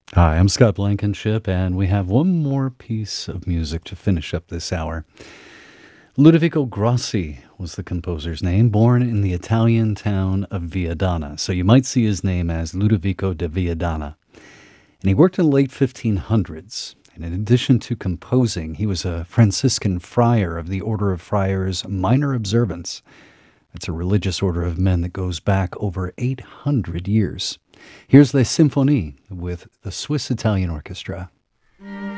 Hi, I'm Scott Blankenship, and we have one more piece of music to finish up this hour. Ludovico Grossi was the composer's name, born in the Italian town of Viadana. So you might see his name as Ludovico de Viadana. And he worked in the late 1500s. And in addition to composing, he was a Franciscan friar of the Order of Friars Minor Observance. It's a religious order of men that goes back over 800 years. Here's the Symphonie with the Swiss Italian Orchestra.